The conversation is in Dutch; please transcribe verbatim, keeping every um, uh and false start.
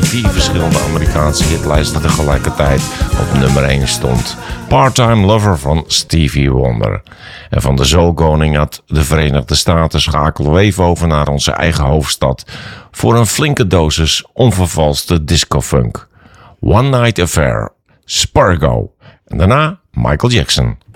vier verschillende Amerikaanse hitlijsten tegelijkertijd op nummer één stond. Part-Time Lover van Stevie Wonder. En van de Soulkoning uit de Verenigde Staten schakelen we even over naar onze eigen hoofdstad voor een flinke dosis onvervalste discofunk. One Night Affair, Spargo en daarna Michael Jackson.